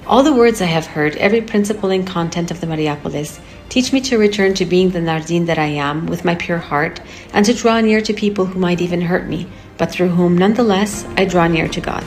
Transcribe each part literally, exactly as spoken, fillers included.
All the words I have heard, every principle and content of the Mariapolis, teach me to return to being the Nardine that I am with my pure heart, and to draw near to people who might even hurt me, but through whom, nonetheless, I draw near to God.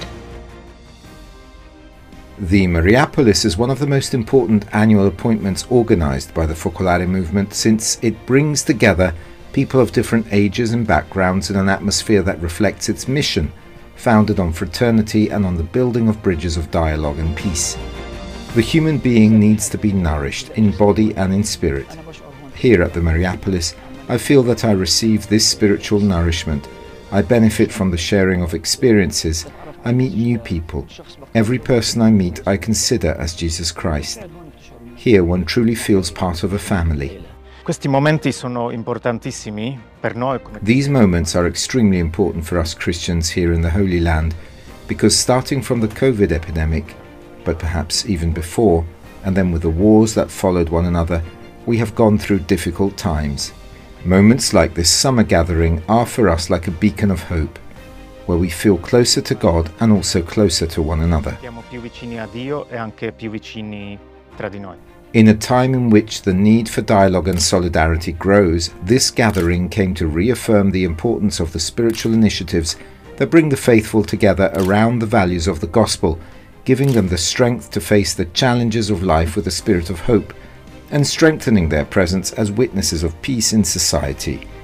The Mariapolis is one of the most important annual appointments organised by the Focolare movement, since it brings together people of different ages and backgrounds in an atmosphere that reflects its mission, founded on fraternity and on the building of bridges of dialogue and peace. The human being needs to be nourished in body and in spirit. Here at the Mariapolis, I feel that I receive this spiritual nourishment. I benefit from the sharing of experiences. I meet new people. Every person I meet I consider as Jesus Christ. Here one truly feels part of a family. Questi momenti sono importantissimi per noi. These moments are extremely important for us Christians here in the Holy Land, because starting from the COVID epidemic, but perhaps even before, and then with the wars that followed one another, we have gone through difficult times. Moments like this summer gathering are for us like a beacon of hope, where we feel closer to God and also closer to one another. Siamo più vicini a Dio e anche più vicini tra di noi. In a time in which the need for dialogue and solidarity grows, this gathering came to reaffirm the importance of the spiritual initiatives that bring the faithful together around the values of the gospel, giving them the strength to face the challenges of life with a spirit of hope, and strengthening their presence as witnesses of peace in society.